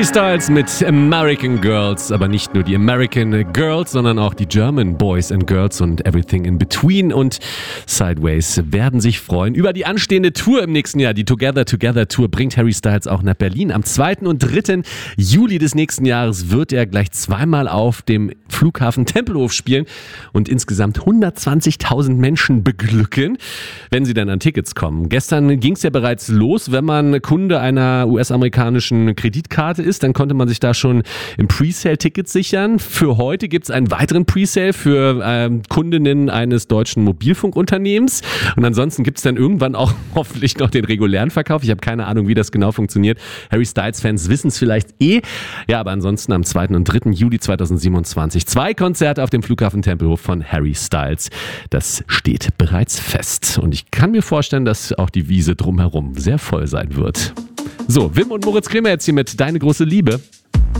Styles mit American Girls, aber nicht nur die American Girls, sondern auch die German Boys and Girls und Everything in Between und Sideways werden sich freuen über die anstehende Tour im nächsten Jahr. Die Together Tour bringt Harry Styles auch nach Berlin. Am 2. und 3. Juli des nächsten Jahres wird er gleich zweimal auf dem Flughafen Tempelhof spielen und insgesamt 120.000 Menschen beglücken, wenn sie dann an Tickets kommen. Gestern ging es ja bereits los, wenn man Kunde einer US-amerikanischen Kreditkarte ist, dann konnte man sich da schon im Presale Tickets sichern. Für heute gibt es einen weiteren Presale für Kundinnen eines deutschen Mobilfunkunternehmens und ansonsten gibt es dann irgendwann auch hoffentlich noch den regulären Verkauf. Ich habe keine Ahnung, wie das genau funktioniert. Harry Styles-Fans wissen es vielleicht Ja, aber ansonsten am 2. und 3. Juli 2027 2 Konzerte auf dem Flughafen Tempelhof von Harry Styles. Das steht bereits fest und ich kann mir vorstellen, dass auch die Wiese drumherum sehr voll sein wird. So, Wim und Moritz Kremer jetzt hier mit Deine große Liebe.